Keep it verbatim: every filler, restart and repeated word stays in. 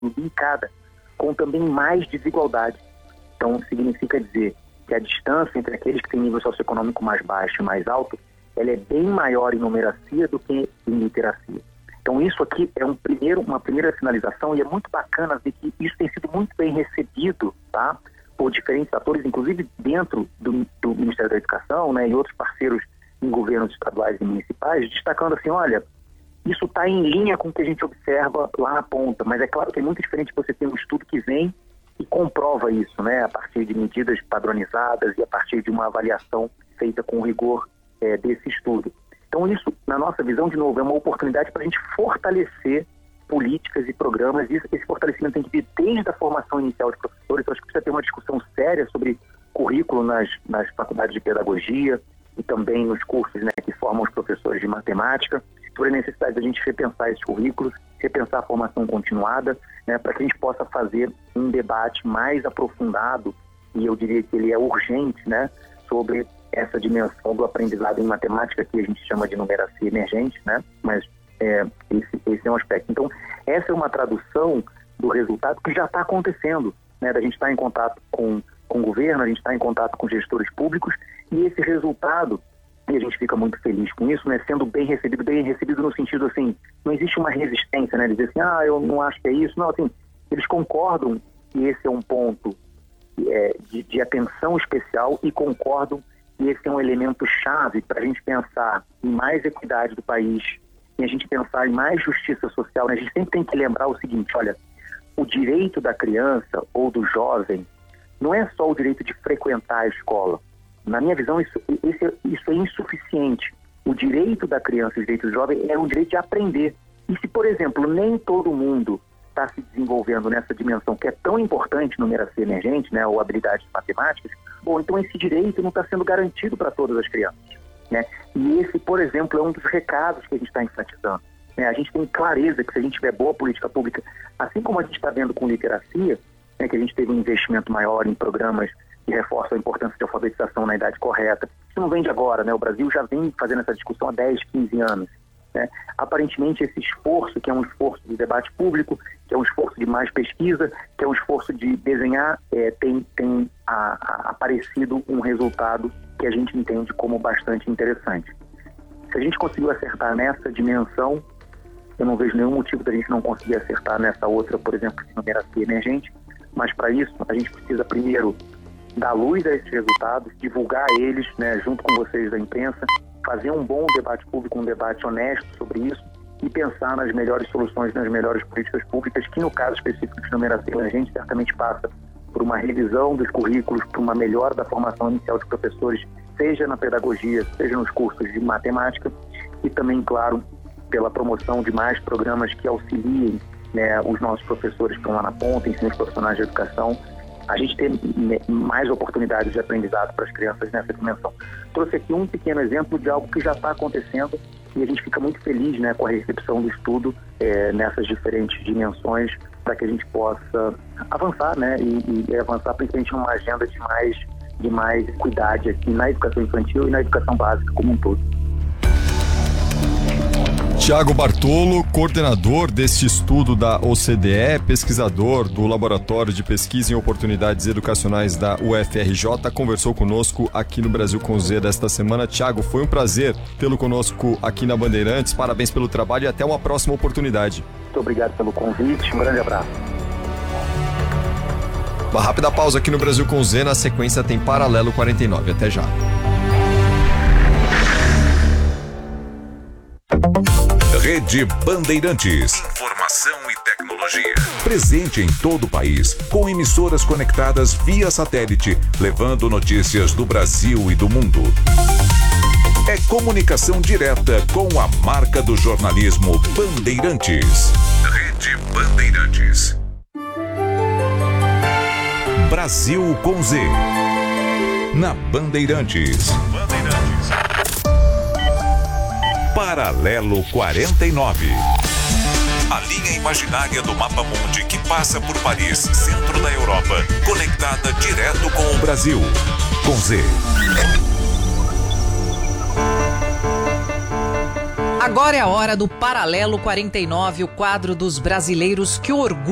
linkada com também mais desigualdade. Então, significa dizer que a distância entre aqueles que têm nível socioeconômico mais baixo e mais alto, ela é bem maior em numeracia do que em literacia. Então, isso aqui é um primeiro, uma primeira sinalização, e é muito bacana ver que isso tem sido muito bem recebido, tá, por diferentes atores, inclusive dentro do, do Ministério da Educação, né, e outros parceiros em governos estaduais e municipais, destacando assim, olha, isso está em linha com o que a gente observa lá na ponta, mas é claro que é muito diferente você ter um estudo que vem e comprova isso, né, a partir de medidas padronizadas e a partir de uma avaliação feita com rigor é, desse estudo. Então isso, na nossa visão, de novo, é uma oportunidade para a gente fortalecer políticas e programas, e esse fortalecimento tem que vir desde a formação inicial de professores. Eu acho que precisa ter uma discussão séria sobre currículo nas, nas faculdades de pedagogia e também nos cursos, né, que formam os professores de matemática, sobre a necessidade de a gente repensar esses currículos, repensar a formação continuada, né, para que a gente possa fazer um debate mais aprofundado, e eu diria que ele é urgente, né, sobre essa dimensão do aprendizado em matemática, que a gente chama de numeracia emergente, né, mas é, esse, esse é um aspecto. Então, essa é uma tradução do resultado que já está acontecendo, né, da gente estar tá em contato com, com o governo, a gente está em contato com gestores públicos, e esse resultado, e a gente fica muito feliz com isso, né, sendo bem recebido, bem recebido no sentido assim, não existe uma resistência, né, dizer assim, ah, eu não acho que é isso, não, assim, eles concordam que esse é um ponto é, de, de atenção especial, e concordam que esse é um elemento chave para a gente pensar em mais equidade do país, e a gente pensar em mais justiça social, né? A gente sempre tem que lembrar o seguinte, olha, o direito da criança ou do jovem não é só o direito de frequentar a escola. Na minha visão, isso, isso, isso é insuficiente. O direito da criança e o direito do jovem é um direito de aprender. E se, por exemplo, nem todo mundo está se desenvolvendo nessa dimensão que é tão importante, numeracia emergente, né, ou habilidades matemáticas, bom, então esse direito não está sendo garantido para todas as crianças, né? E esse, por exemplo, é um dos recados que a gente está enfatizando, né? A gente tem clareza que se a gente tiver boa política pública, assim como a gente está vendo com literacia, né, que a gente teve um investimento maior em programas que reforçam a importância de alfabetização na idade correta. Isso não vem de agora, né? O Brasil já vem fazendo essa discussão há dez, quinze anos. Né? Aparentemente, esse esforço, que é um esforço de debate público, que é um esforço de mais pesquisa, que é um esforço de desenhar, é, tem, tem a, a, aparecido um resultado que a gente entende como bastante interessante. Se a gente conseguiu acertar nessa dimensão, eu não vejo nenhum motivo da gente não conseguir acertar nessa outra, por exemplo, de numeracia emergente, mas para isso a gente precisa primeiro dar luz a esses resultados, divulgar eles, né, junto com vocês da imprensa, fazer um bom debate público, um debate honesto sobre isso, e pensar nas melhores soluções, nas melhores políticas públicas, que no caso específico de numeracia emergente certamente passa por uma revisão dos currículos, por uma melhora da formação inicial de professores, seja na pedagogia, seja nos cursos de matemática, e também, claro, pela promoção de mais programas que auxiliem, né, os nossos professores que estão lá na ponta, ensino os profissionais de educação, a gente ter mais oportunidades de aprendizado para as crianças nessa dimensão. Trouxe aqui um pequeno exemplo de algo que já está acontecendo, e a gente fica muito feliz, né, com a recepção do estudo é, nessas diferentes dimensões, para que a gente possa avançar, né, e, e avançar principalmente numa agenda de mais, de mais equidade aqui na educação infantil e na educação básica como um todo. Tiago Bartolo, coordenador deste estudo da O C D E, pesquisador do Laboratório de Pesquisa em Oportunidades Educacionais da U F R J, conversou conosco aqui no Brasil com Z desta semana. Tiago, foi um prazer tê-lo conosco aqui na Bandeirantes. Parabéns pelo trabalho e até uma próxima oportunidade. Muito obrigado pelo convite. Um grande abraço. Uma rápida pausa aqui no Brasil com Z. Na sequência tem Paralelo quarenta e nove. Até já. Rede Bandeirantes. Informação e tecnologia. Presente em todo o país, com emissoras conectadas via satélite, levando notícias do Brasil e do mundo. É comunicação direta com a marca do jornalismo Bandeirantes. Rede Bandeirantes. Brasil com Z. Na Bandeirantes. Bandeirantes. Paralelo quarenta e nove. A linha imaginária do mapa mundi que passa por Paris, centro da Europa, conectada direto com o Brasil. Com Z. Agora é a hora do Paralelo quarenta e nove, o quadro dos brasileiros que orgulham